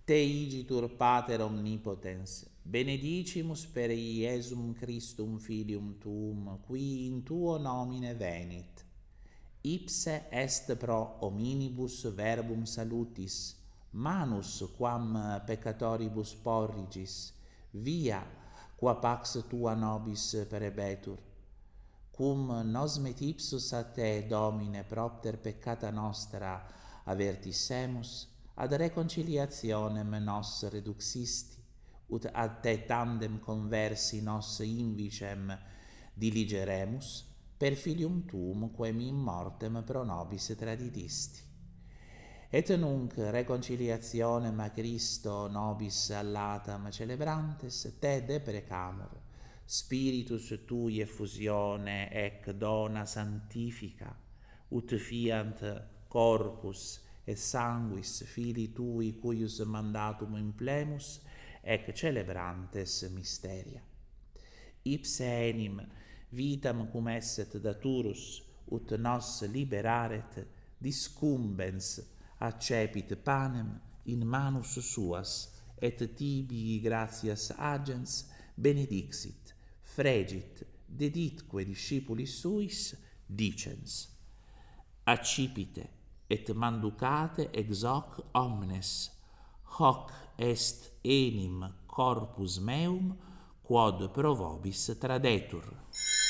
te igitur Pater omnipotens, benedicimus per Iesum Christum filium tuum, qui in tuo nomine venit. Ipse est pro hominibus verbum salutis, manus quam peccatoribus porrigis, via qua pax tua nobis perebetur. Cum nos met ipsus a te, Domine, propter peccata nostra avertissemus, ad reconciliationem nos reduxisti, ut ad te tandem conversi nos invicem diligeremus, per filium tuum quem in mortem pro nobis tradidisti. Et nunc reconciliationem a Christo nobis allatam celebrantes te deprecamur, Spiritus tui effusione ec dona sanctifica, ut fiant corpus et sanguis filii tui cuius mandatum implemus ec celebrantes mysteria. Ipse enim vitam cum esset daturus, ut nos liberaret, discumbens accepit panem in manus suas, et tibii gratias agens benedixit, fregit, deditque discipulis suis, dicens: accipite et manducate ex hoc omnes, hoc est enim corpus meum, quod pro vobis tradetur.